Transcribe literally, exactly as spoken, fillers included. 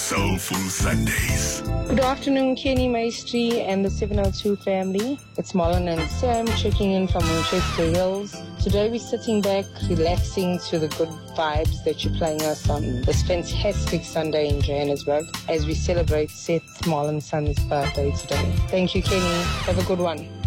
Soulful Sundays. Good afternoon, Kenny Maestri and the seven oh two family. It's Marlon and Sam checking in from Winchester Hills. Today we're sitting back, relaxing to the good vibes that you're playing us on this fantastic Sunday in Johannesburg as we celebrate Seth Marlon's son's birthday today. Thank you, Kenny. Have a good one.